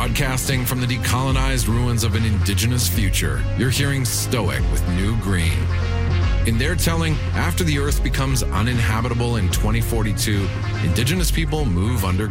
Broadcasting from the decolonized ruins of an indigenous future, you're hearing Stoic with New Green. In their telling, after the Earth becomes uninhabitable in 2042, indigenous people move underground.